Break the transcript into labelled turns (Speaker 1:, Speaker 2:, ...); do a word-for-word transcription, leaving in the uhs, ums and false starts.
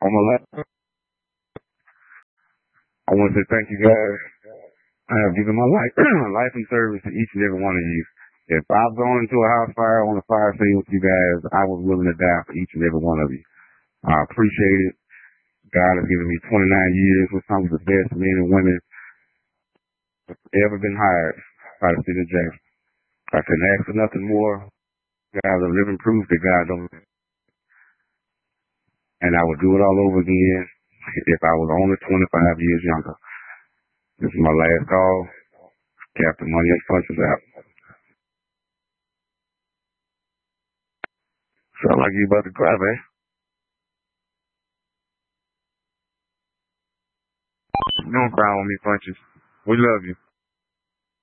Speaker 1: I'm a lot. I want to say thank you guys. I have given my life, life and service to each and every one of you. If I've gone into a house fire on a fire scene with you guys, I was willing to die for each and every one of you. I appreciate it. God has given me twenty-nine years with some of the best men and women ever been hired by the city of Jackson. I couldn't ask for nothing more. God is a living proof that God don't. And I would do it all over again if I was only twenty-five years younger. This is my last call. Captain Money and Punches out. Sound like you about to cry, man. Don't cry on me, Punches. We love you.